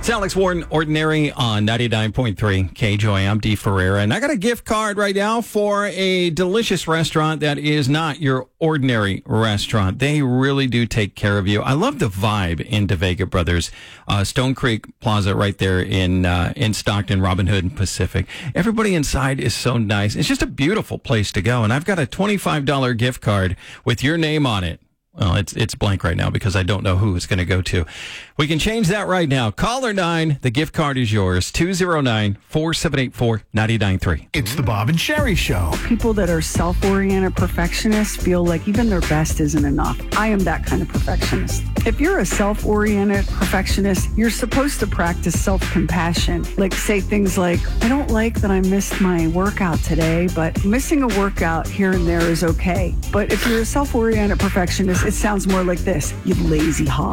It's Alex Warren, Ordinary on 99.3 KJOY. I'm Dee Ferreira, and I got a gift card right now for a delicious restaurant that is not your ordinary restaurant. They really do take care of you. I love the vibe in DeVega Brothers, Stone Creek Plaza right there in Stockton, Robin Hood, and Pacific. Everybody inside is so nice. It's just a beautiful place to go, and I've got a $25 gift card with your name on it. Well, it's blank right now because I don't know who it's going to go to. We can change that right now. Caller 9, the gift card is yours. 209-4784-993. It's the Bob and Sherry Show. People that are self-oriented perfectionists feel like even their best isn't enough. I am that kind of perfectionist. If you're a self-oriented perfectionist, you're supposed to practice self-compassion. Like say things like, I don't like that I missed my workout today, but missing a workout here and there is okay. But if you're a self-oriented perfectionist, it sounds more like this, you lazy hog.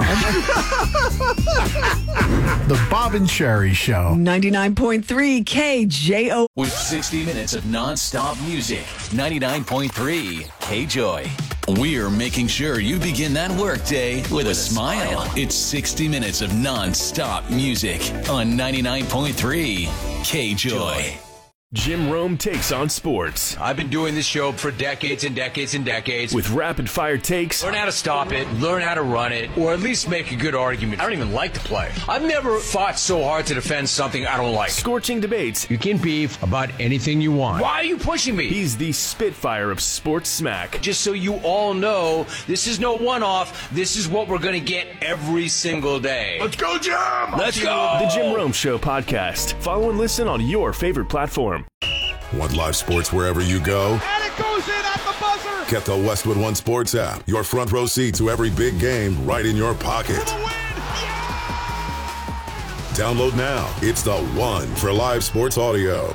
The Bob and Sherry Show. 99.3 KJO. With 60 minutes of non-stop music, 99.3 KJOY. We're making sure you begin that workday with a smile. It's 60 minutes of non-stop music on 99.3 KJOY. Jim Rome takes on sports. I've been doing this show for decades and decades and decades. With rapid-fire takes. Learn how to stop it, learn how to run it, or at least make a good argument. I don't even like to play. I've never fought so hard to defend something I don't like. Scorching debates. You can beef about anything you want. Why are you pushing me? He's the Spitfire of sports smack. Just so you all know, this is no one-off. This is what we're going to get every single day. Let's go, Jim! Let's go! The Jim Rome Show podcast. Follow and listen on your favorite platform. Want live sports wherever you go? And it goes in at the buzzer! Get the Westwood One Sports app. Your front row seat to every big game right in your pocket. Download now. It's the one for live sports audio.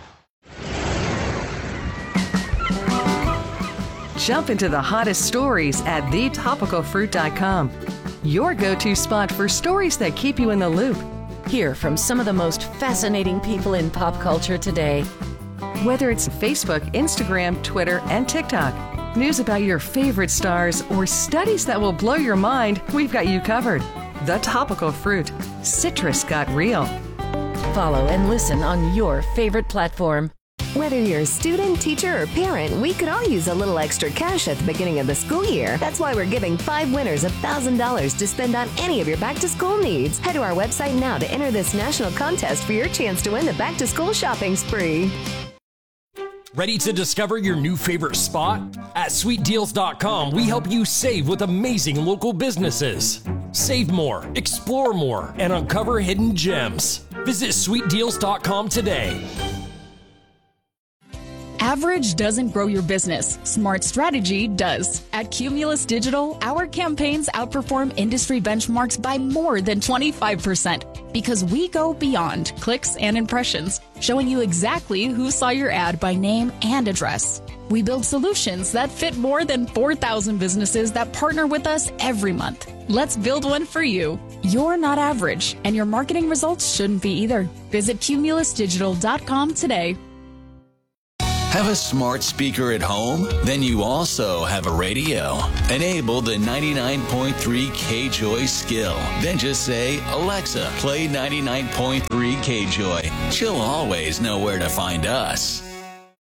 Jump into the hottest stories at thetopicalfruit.com. Your go-to spot for stories that keep you in the loop. Hear from some of the most fascinating people in pop culture today. Whether it's Facebook, Instagram, Twitter, and TikTok, news about your favorite stars, or studies that will blow your mind, we've got you covered. The Topical Fruit. Citrus got real. Follow and listen on your favorite platform. Whether you're a student, teacher, or parent, we could all use a little extra cash at the beginning of the school year. That's why we're giving 5 winners $1,000 to spend on any of your back-to-school needs. Head to our website now to enter this national contest for your chance to win the back-to-school shopping spree. Ready to discover your new favorite spot? At sweetdeals.com, we help you save with amazing local businesses. Save more, explore more, and uncover hidden gems. Visit sweetdeals.com today. Average doesn't grow your business. Smart strategy does. At Cumulus Digital, our campaigns outperform industry benchmarks by more than 25% because we go beyond clicks and impressions, showing you exactly who saw your ad by name and address. We build solutions that fit more than 4,000 businesses that partner with us every month. Let's build one for you. You're not average, and your marketing results shouldn't be either. Visit cumulusdigital.com today. Have a smart speaker at home? Then you also have a radio. Enable the 99.3 KJOY skill. Then just say, Alexa, play 99.3 KJOY. She'll always know where to find us.